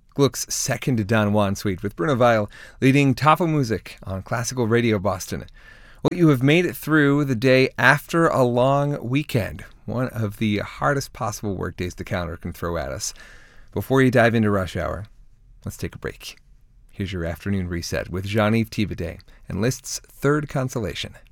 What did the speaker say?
Gluck's second Don Juan suite with Bruno Weil leading Tafelmusik on Classical Radio Boston. Well, you have made it through the day after a long weekend, one of the hardest possible work days the calendar can throw at us. Before you dive into rush hour, let's take a break. Here's your afternoon reset with Jean-Yves Thibaudet and Liszt's Third Consolation.